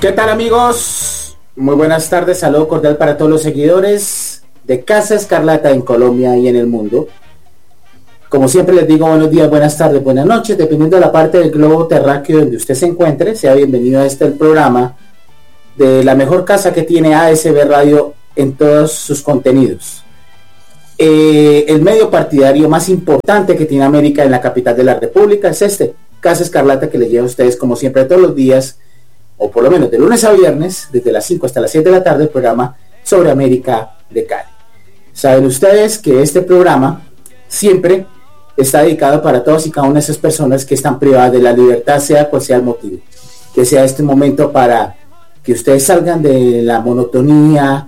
¿Qué tal, amigos? Muy buenas tardes, saludo cordial para todos los seguidores de Casa Escarlata en Colombia y en el mundo. Como siempre les digo, buenos días, buenas tardes, buenas noches, dependiendo de la parte del globo terráqueo donde usted se encuentre. Sea bienvenido a el programa de la mejor casa que tiene ASB Radio en todos sus contenidos. El medio partidario más importante que tiene América en la capital de la República es Casa Escarlata, que les lleva a ustedes como siempre todos los días, o por lo menos de lunes a viernes, desde las 5 hasta las 7 de la tarde, el programa sobre América de Cali. Saben ustedes que este programa siempre está dedicado para todas y cada una de esas personas que están privadas de la libertad, sea cual sea el motivo. Que sea este momento para que ustedes salgan de la monotonía,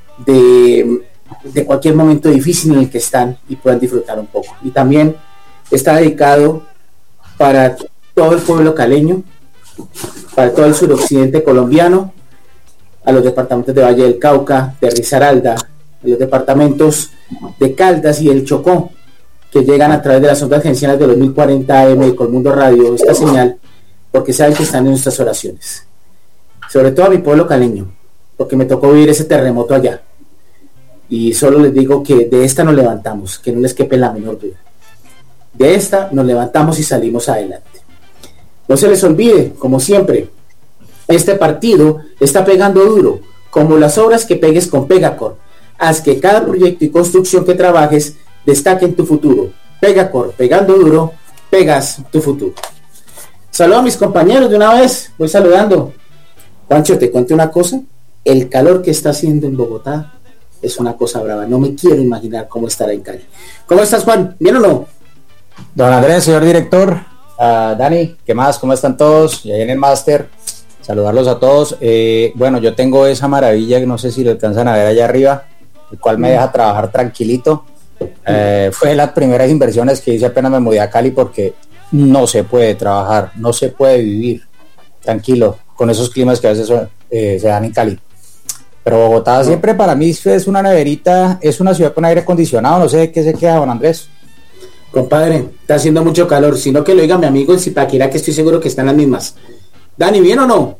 de cualquier momento difícil en el que están y puedan disfrutar un poco. Y también está dedicado para todo el pueblo caleño, para todo el suroccidente colombiano, a los departamentos de Valle del Cauca, de Risaralda, a los departamentos de Caldas y el Chocó, que llegan a través de las ondas gerenciales de los 1040 AM de Colmundo Radio, esta señal, porque saben que están en nuestras oraciones. Sobre todo a mi pueblo caleño, porque me tocó vivir ese terremoto allá. Y solo les digo que de esta nos levantamos, que no les quepe la menor duda. De esta nos levantamos y salimos adelante. No se les olvide, como siempre, este partido está pegando duro, como las obras que pegues con Pegacor. Haz que cada proyecto y construcción que trabajes destaque en tu futuro. Pegacor, pegando duro, pegas tu futuro. Saludo a mis compañeros de una vez, voy saludando. Juancho, te cuento una cosa, el calor que está haciendo en Bogotá es una cosa brava, no me quiero imaginar cómo estará en Cali. ¿Cómo estás, Juan? ¿Bien o no? Don Andrés, señor director, Dani, ¿qué más? ¿Cómo están todos? Y ahí en el máster, saludarlos a todos. Bueno, yo tengo esa maravilla que no sé si lo alcanzan a ver allá arriba, el cual me deja trabajar tranquilito. Fue de las primeras inversiones que hice apenas me mudé a Cali, porque no se puede trabajar, no se puede vivir tranquilo con esos climas que a veces se dan en Cali. Pero Bogotá siempre para mí es una neverita, es una ciudad con aire acondicionado, no sé de qué se queda, don Andrés. Compadre, está haciendo mucho calor, sino que lo diga mi amigo en Zipaquirá, que estoy seguro que están las mismas. Dani, ¿bien o no?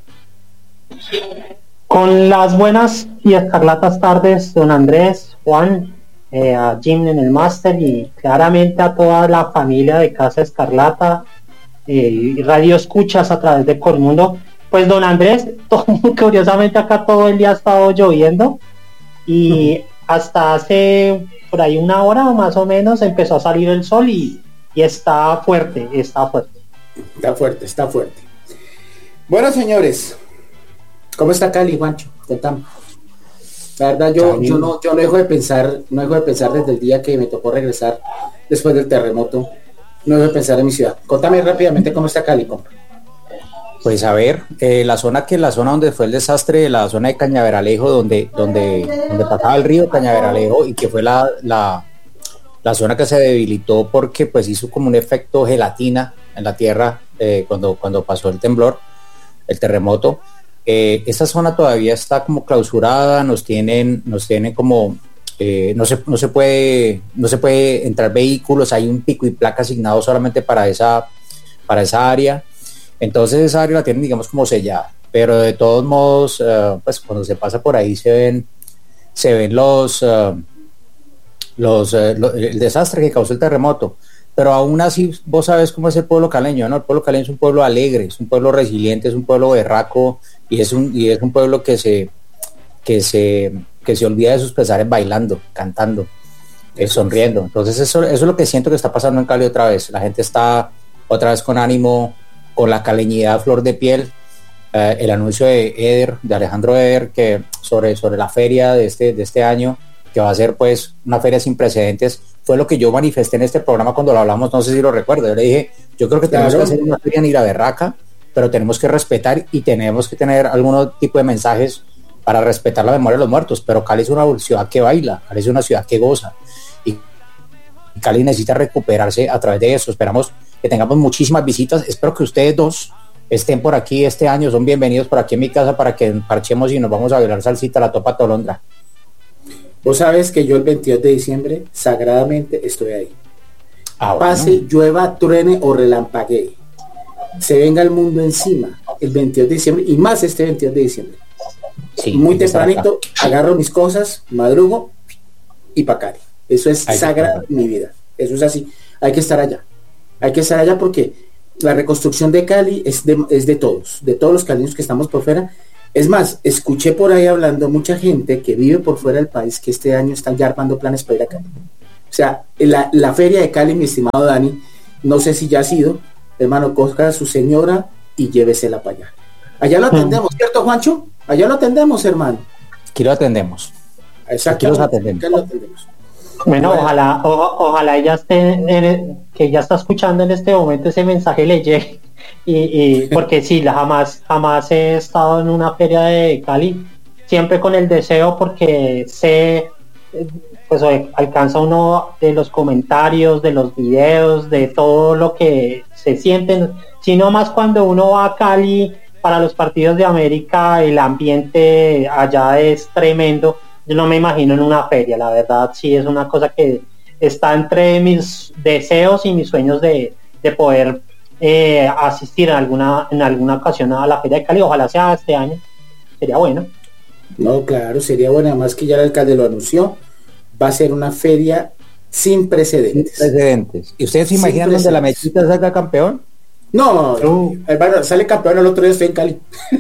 Con las buenas y escarlatas tardes, don Andrés, Juan, a Jim en el máster y claramente a toda la familia de Casa Escarlata, radio escuchas a través de Colmundo. Pues don Andrés, curiosamente acá todo el día ha estado lloviendo y hasta hace por ahí una hora más o menos empezó a salir el sol y está fuerte. Está fuerte. Bueno, señores, ¿cómo está Cali, Juancho? Contame. La verdad, yo no dejo de pensar, desde el día que me tocó regresar después del terremoto, no dejo de pensar en mi ciudad. Contame rápidamente cómo está Cali, compa. Pues a ver, la zona donde fue el desastre, la zona de Cañaveralejo, donde pasaba el río Cañaveralejo, y que fue la zona que se debilitó porque pues hizo como un efecto gelatina en la tierra cuando pasó el terremoto. Esta zona todavía está como clausurada, nos tienen como no se puede entrar vehículos, hay un pico y placa asignado solamente para esa área. Entonces esa área la tienen, digamos, como sellada, pero de todos modos, pues cuando se pasa por ahí se ven el desastre que causó el terremoto. Pero aún así vos sabes cómo es el pueblo caleño, ¿no? El pueblo caleño es un pueblo alegre, es un pueblo resiliente, es un pueblo berraco y es un pueblo que se olvida de sus pesares bailando, cantando, sonriendo. Entonces eso es lo que siento que está pasando en Cali otra vez. La gente está otra vez con ánimo, con la caleñidad a flor de piel. El anuncio de Alejandro Eder, que sobre la feria de este año, que va a ser pues una feria sin precedentes, fue lo que yo manifesté en este programa cuando lo hablamos, no sé si lo recuerdo. Yo le dije, yo creo que tenemos que hacer una feria en Iraberraca, pero tenemos que respetar y tenemos que tener algún tipo de mensajes para respetar la memoria de los muertos. Pero Cali es una ciudad que baila, Cali es una ciudad que goza, y Cali necesita recuperarse a través de eso. Esperamos que tengamos muchísimas visitas. Espero que ustedes dos estén por aquí este año, son bienvenidos por aquí en mi casa para que parchemos y nos vamos a bailar salsita, la topa tolondra. Vos sabes que yo el 22 de diciembre sagradamente estoy ahí. Pase, llueva, truene o relampaguee, se venga el mundo encima, el 22 de diciembre y más este 22 de diciembre. Sí, Muy tempranito, agarro mis cosas, madrugo y pa' Cali. Eso es sagrado en mi vida. Eso es así. Hay que estar allá. Hay que estar allá porque la reconstrucción de Cali es de todos los caliños que estamos por fuera. Es más, escuché por ahí hablando mucha gente que vive por fuera del país que este año están ya armando planes para ir a Cali. O sea, la feria de Cali, mi estimado Dani, no sé si ya ha sido, hermano, coja a su señora y llévesela para allá. Allá lo atendemos, ¿cierto, Juancho? Allá lo atendemos, hermano. Aquí lo atendemos. Exacto. Aquí lo atendemos. Bueno, ojalá ella esté, que ya está escuchando en este momento ese mensaje le llegue. Y porque sí, jamás he estado en una feria de Cali, siempre con el deseo, porque sé, pues alcanza uno de los comentarios, de los videos, de todo lo que se sienten, sino más cuando uno va a Cali para los partidos de América, el ambiente allá es tremendo. Yo no me imagino en una feria, la verdad sí es una cosa que está entre mis deseos y mis sueños de poder asistir en alguna ocasión a la feria de Cali. Ojalá sea este año, sería bueno. No, claro, sería bueno, además que ya el alcalde lo anunció, va a ser una feria sin precedentes. ¿Y ustedes se imaginan donde la Mechita salga campeón? No, hermano, sale campeón el otro día, estoy en Cali.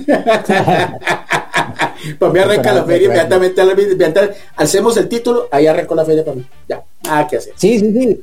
Pues me arranca la feria inmediatamente, hacemos el título, ahí arrancó la feria para mí. Ya, ¿qué hacer? Sí.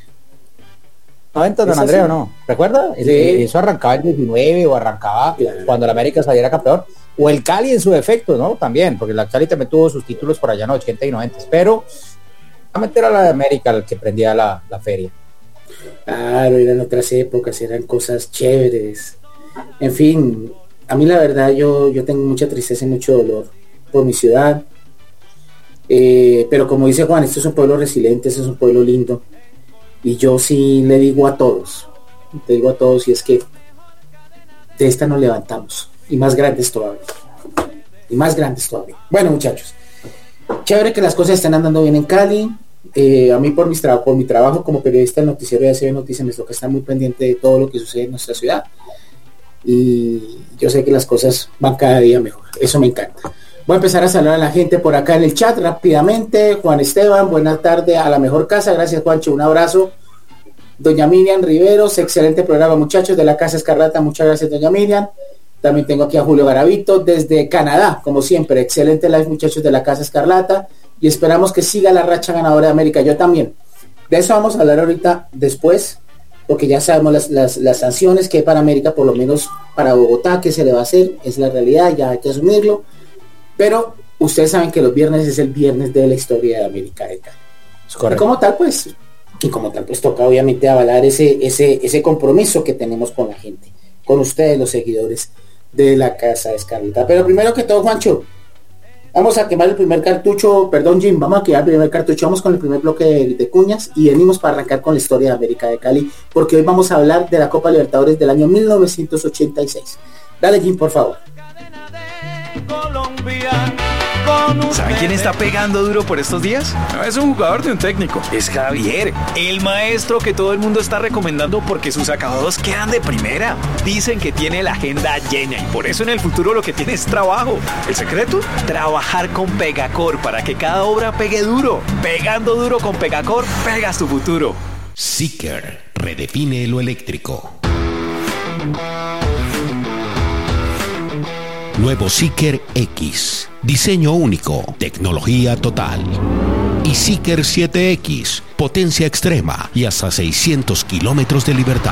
¿90, don Andrea, o no? ¿Recuerda? Sí. Eso arrancaba el 19 o arrancaba cuando la América saliera campeón. O el Cali en su defecto, ¿no? También, porque la Cali también tuvo sus títulos por allá en los 80 y 90. Pero a meter a la de América el que prendía la feria. Claro, eran otras épocas, eran cosas chéveres. En fin, a mí la verdad yo tengo mucha tristeza y mucho dolor por mi ciudad. Pero como dice Juan, esto es un pueblo resiliente, esto es un pueblo lindo. Y yo sí le digo a todos, y es que de esta nos levantamos. Y más grandes todavía. Bueno, muchachos, chévere que las cosas estén andando bien en Cali. A mí por mi trabajo como periodista del noticiero de ACB Noticias me toca estar muy pendiente de todo lo que sucede en nuestra ciudad. Y yo sé que las cosas van cada día mejor. Eso me encanta. Voy a empezar a saludar a la gente por acá en el chat rápidamente. Juan Esteban, buena tarde a la mejor casa. Gracias, Juancho, un abrazo. Doña Miriam Riveros, excelente programa, muchachos de la Casa Escarlata. Muchas gracias, doña Miriam. También tengo aquí a Julio Garavito desde Canadá, como siempre. Excelente live, muchachos de la Casa Escarlata. Y esperamos que siga la racha ganadora de América. Yo también. De eso vamos a hablar ahorita después, porque ya sabemos las sanciones que hay para América, por lo menos para Bogotá, que se le va a hacer. Es la realidad, ya hay que asumirlo. Pero ustedes saben que los viernes es el viernes de la historia de América de Cali. Y como tal, pues toca obviamente avalar ese compromiso que tenemos con la gente, con ustedes, los seguidores de la Casa Escarlata. Pero primero que todo, Juancho, vamos a quemar el primer cartucho, perdón Jim, vamos a quemar el primer cartucho, vamos con el primer bloque de cuñas y venimos para arrancar con la historia de América de Cali, porque hoy vamos a hablar de la Copa Libertadores del año 1986. Dale Jim, por favor. ¿Sabe quién está pegando duro por estos días? No es un jugador de un técnico, es Javier, el maestro que todo el mundo está recomendando porque sus acabados quedan de primera. Dicen que tiene la agenda llena y por eso en el futuro lo que tiene es trabajo. ¿El secreto? Trabajar con Pegacor para que cada obra pegue duro. Pegando duro con Pegacor, pegas tu futuro. Seeker redefine lo eléctrico. Nuevo Seeker X, diseño único, tecnología total. Y Seeker 7X, potencia extrema y hasta 600 kilómetros de libertad.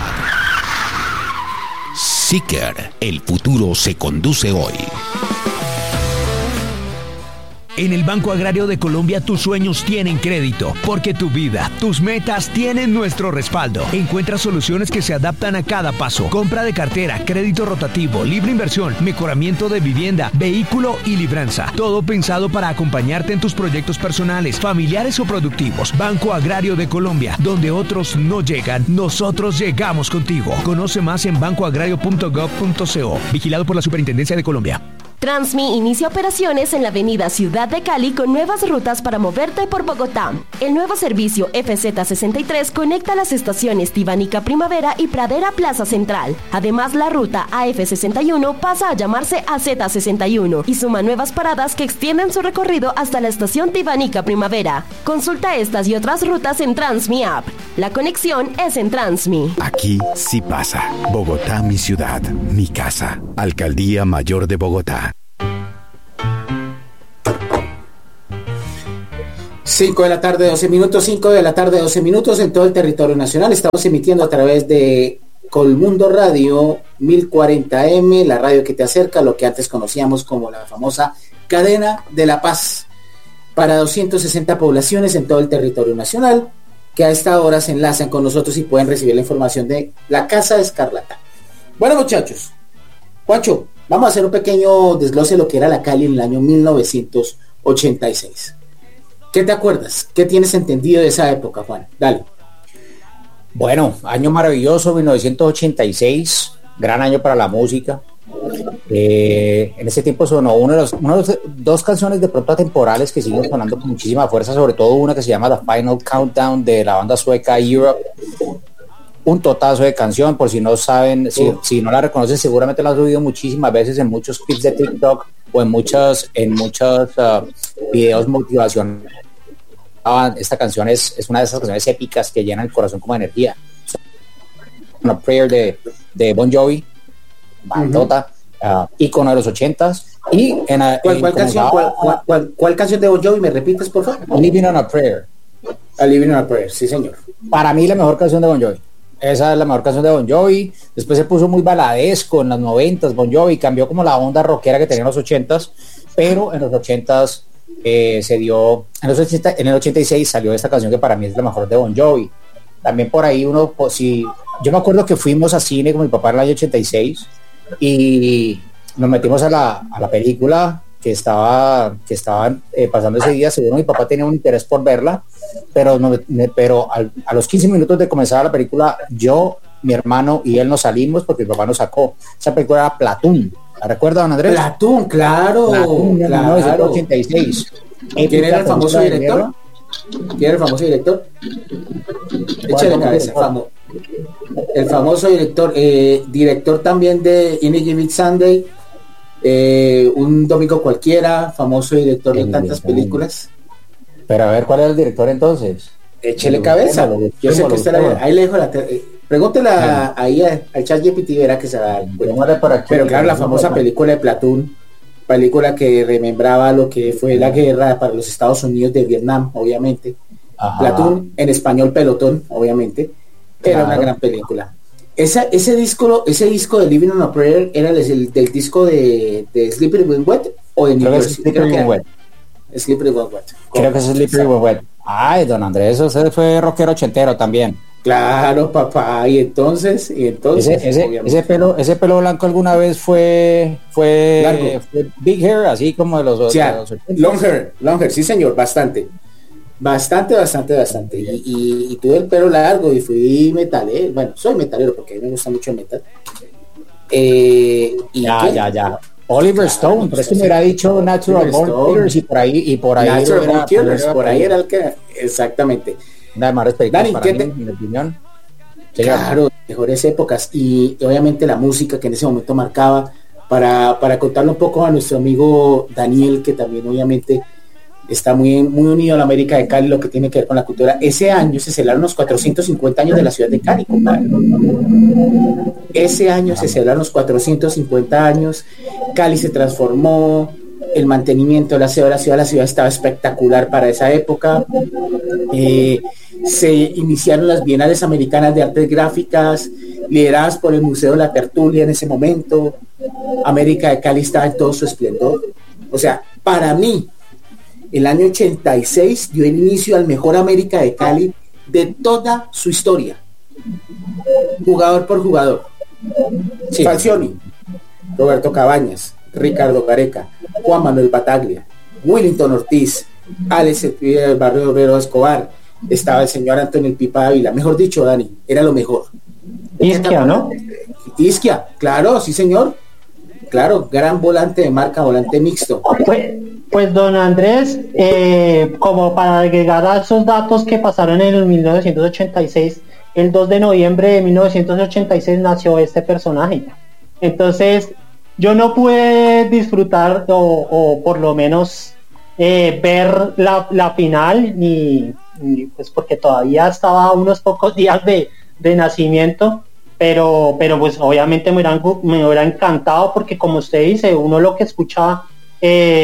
Seeker, el futuro se conduce hoy. En el Banco Agrario de Colombia tus sueños tienen crédito, porque tu vida, tus metas tienen nuestro respaldo. Encuentra soluciones que se adaptan a cada paso. Compra de cartera, crédito rotativo, libre inversión, mejoramiento de vivienda, vehículo y libranza. Todo pensado para acompañarte en tus proyectos personales, familiares o productivos. Banco Agrario de Colombia, donde otros no llegan, nosotros llegamos contigo. Conoce más en bancoagrario.gov.co. Vigilado por la Superintendencia de Colombia. Transmi inicia operaciones en la avenida Ciudad de Cali con nuevas rutas para moverte por Bogotá. El nuevo servicio FZ63 conecta las estaciones Tibanica Primavera y Pradera Plaza Central. Además, la ruta AF61 pasa a llamarse AZ61 y suma nuevas paradas que extienden su recorrido hasta la estación Tibanica Primavera. Consulta estas y otras rutas en Transmi App. La conexión es en Transmi. Aquí sí pasa. Bogotá, mi ciudad, mi casa. Alcaldía Mayor de Bogotá. 5 de la tarde, 12 minutos, 5 de la tarde, 12 minutos en todo el territorio nacional. Estamos emitiendo a través de Colmundo Radio 1040M, la radio que te acerca a lo que antes conocíamos como la famosa Cadena de la Paz, para 260 poblaciones en todo el territorio nacional, que a esta hora se enlazan con nosotros y pueden recibir la información de la Casa Escarlata. Bueno, muchachos, Juancho, vamos a hacer un pequeño desglose de lo que era la Cali en el año 1986. ¿Qué te acuerdas? ¿Qué tienes entendido de esa época, Juan? Dale. Bueno, año maravilloso, 1986, gran año para la música. En ese tiempo sonó dos canciones de pronto atemporales que siguen sonando con muchísima fuerza, sobre todo una que se llama The Final Countdown de la banda sueca Europe. Un totazo de canción, por si no saben, si no la reconocen, seguramente la has oído muchísimas veces en muchos clips de TikTok o en muchos videos motivacionales. Esta canción es una de esas canciones épicas que llenan el corazón como energía. Una Prayer de Bon Jovi, bandota, ícono de los 80s. Y ¿Cuál canción de Bon Jovi me repites, por favor? Living on a Prayer. Living on a Prayer, sí, señor. Para mí la mejor canción de Bon Jovi. Esa es la mejor canción de Bon Jovi. Después se puso muy baladesco en los 90s. Bon Jovi cambió como la onda rockera que tenía en los 80s, pero en los 80s se dio, en el 86 salió esta canción que para mí es la mejor de Bon Jovi. También por ahí yo me acuerdo que fuimos a cine con mi papá en el año 86 y nos metimos a la película que estaban pasando ese día. Seguro mi papá tenía un interés por verla, pero a los 15 minutos de comenzar la película, yo, mi hermano y él nos salimos porque mi papá nos sacó. Esa película era Platoon. ¿La recuerda, don Andrés? Platoon, claro. Platoon, 1986. ¿Quién era el famoso director? ¿Quién era el famoso director? Échale cabeza. El famoso director también de Any Given Sunday, Un Domingo Cualquiera, famoso director de tantas películas. Pero a ver, ¿cuál es el director entonces? Échele cabeza. Yo sé que está ahí le dejo pregúntela ahí al ChatGPT, verá que se va a dar cuenta. Pero claro, la famosa película de Platoon, película que remembraba lo que fue la guerra para los Estados Unidos de Vietnam, obviamente. Ajá. Platoon, en español Pelotón, obviamente. Era una gran película. Ese disco de Living on a Prayer era del disco de Slippery When Wet o de New Jersey. Slippery When Wet. Slippery When Wet. Creo que es Slippery When Wet. Ay, don Andrés, usted fue rockero ochentero también. Claro, papá, y entonces ese pelo blanco alguna vez fue largo, fue big hair, así como de los otros. Long hair, sí señor, bastante. Y tuve el pelo largo y fui metalero. Bueno, soy metalero porque a mí me gusta mucho el metal. Ya. Oliver Stone, por eso me hubiera dicho Natural Born Killers y por ahí Natural Born Killers, por ahí era el que exactamente. Nada más respecto Dani, para mí, en mi opinión. Claro, mejores épocas y obviamente la música que en ese momento marcaba, para contarle un poco a nuestro amigo Daniel, que también obviamente está muy unido a la América de Cali, lo que tiene que ver con la cultura. Ese año se celebraron los 450 años de la ciudad de Cali, compadre. Ese año se celebraron los 450 años, Cali se transformó, el mantenimiento de la ciudad estaba espectacular para esa época. Se iniciaron las Bienales Americanas de Artes Gráficas, lideradas por el Museo de la Tertulia en ese momento. América de Cali estaba en todo su esplendor. O sea, para mí, el año 86 dio el inicio al mejor América de Cali de toda su historia. Jugador por jugador. Sí. Falcioni, Roberto Cabañas, Ricardo Gareca, Juan Manuel Bataglia, Willington Ortiz, Alex el Barrio Obrero Escobar, estaba el señor Antonio El Pipa Ávila, mejor dicho, Dani, era lo mejor. Isquia, ¿no? Isquia, claro, sí señor. Claro, gran volante de marca, volante mixto. Pues don Andrés, como para agregar a esos datos que pasaron en el 1986, el 2 de noviembre de 1986 nació este personaje. Entonces, yo no pude disfrutar o por lo menos ver la final, ni pues porque todavía estaba a unos pocos días de nacimiento, pero pues obviamente me hubiera encantado, porque como usted dice, uno lo que escucha